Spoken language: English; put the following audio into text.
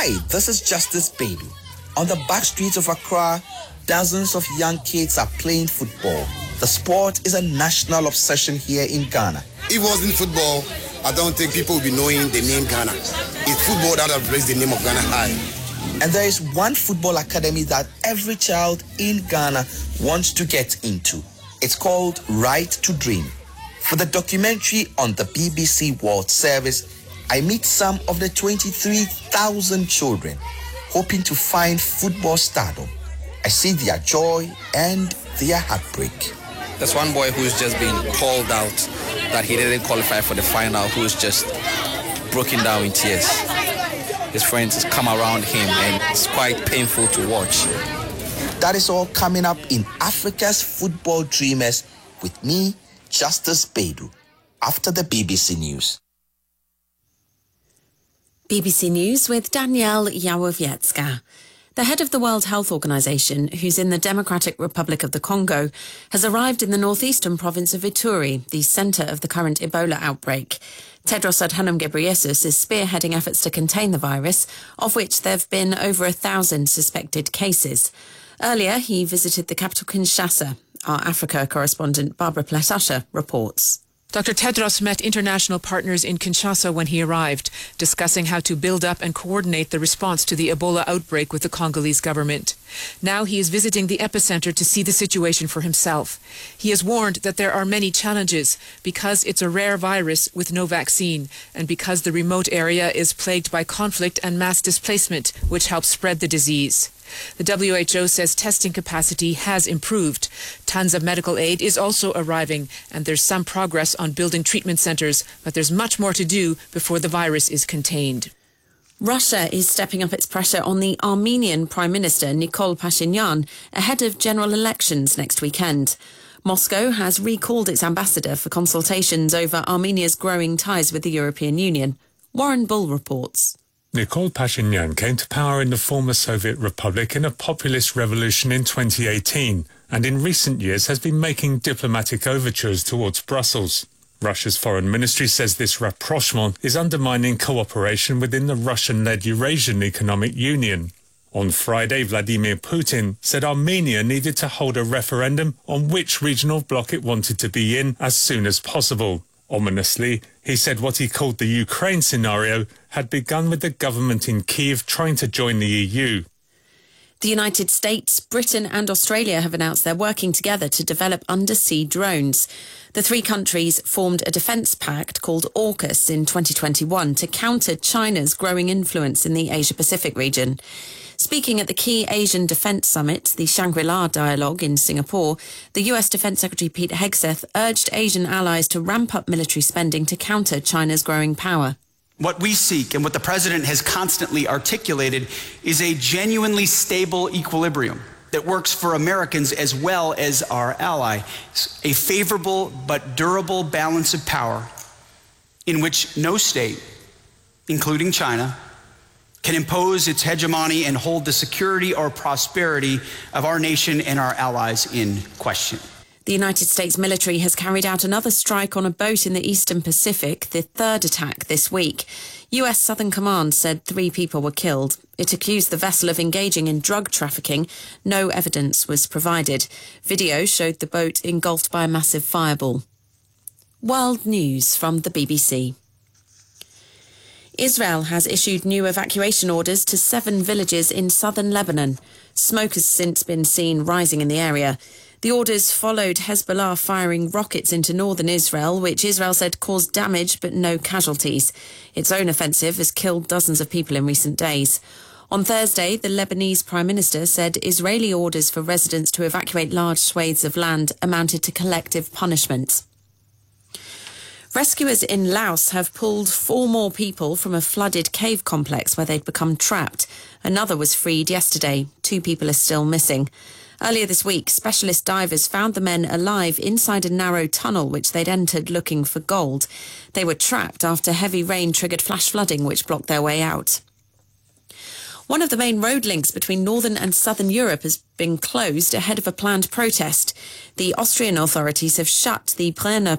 Hi, this is Justice Baby. On the back streets of Accra, dozens of young kids are playing football. The sport is a national obsession here in Ghana. If it wasn't football, I don't think people would be knowing the name Ghana. It's football that has raised the name of Ghana high. And there is one football academy that every child in Ghana wants to get into. It's called Right to Dream. For the documentary on the BBC World Service, I meet some of the 23,000 children hoping to find football stardom. I see their joy and their heartbreak. There's one boy who's just been called out that he didn't qualify for the final, who's just broken down in tears. His friends come around him and it's quite painful to watch. That is all coming up in Africa's Football Dreamers with me, Justice Bedu, after the BBC News. BBC News with Danielle Yawowiecka. The head of the World Health Organization, who's in the Democratic Republic of the Congo, has arrived in the northeastern province of Ituri, the centre of the current Ebola outbreak. Tedros Adhanom Ghebreyesus is spearheading efforts to contain the virus, of which there have been over 1,000 suspected cases. Earlier, he visited the capital Kinshasa. Our Africa correspondent Barbara Pletasha reports. Dr. Tedros met international partners in Kinshasa when he arrived, discussing how to build up and coordinate the response to the Ebola outbreak with the Congolese government. Now he is visiting the epicenter to see the situation for himself. He has warned that there are many challenges because it's a rare virus with no vaccine and because the remote area is plagued by conflict and mass displacement, which helps spread the disease. The WHO says testing capacity has improved. Tons of medical aid is also arriving, and there's some progress on building treatment centers, but there's much more to do before the virus is contained. Russia is stepping up its pressure on the Armenian Prime Minister Nikol Pashinyan ahead of general elections next weekend. Moscow has recalled its ambassador for consultations over Armenia's growing ties with the European Union. Warren Bull reports. Nikol Pashinyan came to power in the former Soviet Republic in a populist revolution in 2018 and in recent years has been making diplomatic overtures towards Brussels. Russia's foreign ministry says this rapprochement is undermining cooperation within the Russian-led Eurasian Economic Union. On Friday, Vladimir Putin said Armenia needed to hold a referendum on which regional bloc it wanted to be in as soon as possible. Ominously, he said what he called the Ukraine scenario had begun with the government in Kyiv trying to join the EU. The United States, Britain and Australia have announced they're working together to develop undersea drones. The three countries formed a defence pact called AUKUS in 2021 to counter China's growing influence in the Asia-Pacific region. Speaking at the key Asian Defence Summit, the Shangri-La Dialogue in Singapore, the US Defence Secretary Pete Hegseth urged Asian allies to ramp up military spending to counter China's growing power. What we seek and what the President has constantly articulated is a genuinely stable equilibrium that works for Americans as well as our ally, a favorable but durable balance of power in which no state, including China, can impose its hegemony and hold the security or prosperity of our nation and our allies in question. The United States military has carried out another strike on a boat in the Eastern Pacific, the third attack this week. US Southern Command said 3 people were killed. It accused the vessel of engaging in drug trafficking. No evidence was provided. Video showed the boat engulfed by a massive fireball. World News from the BBC. Israel has issued new evacuation orders to 7 villages in southern Lebanon. Smoke has since been seen rising in the area. The orders followed Hezbollah firing rockets into northern Israel, which Israel said caused damage but no casualties. Its own offensive has killed dozens of people in recent days. On Thursday, the Lebanese Prime Minister said Israeli orders for residents to evacuate large swathes of land amounted to collective punishment. Rescuers in Laos have pulled 4 more people from a flooded cave complex where they'd become trapped. Another was freed yesterday. 2 people are still missing. Earlier this week, specialist divers found the men alive inside a narrow tunnel which they'd entered looking for gold. They were trapped after heavy rain triggered flash flooding which blocked their way out. One of the main road links between northern and southern Europe has been closed ahead of a planned protest. The Austrian authorities have shut the Brenner